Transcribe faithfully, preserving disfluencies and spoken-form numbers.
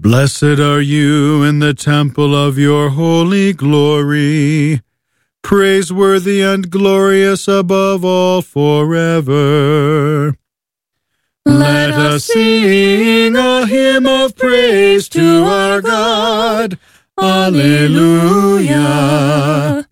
Blessed are you in the temple of your holy glory, praiseworthy and glorious above all forever. Let us sing a hymn of praise to our God. Alleluia.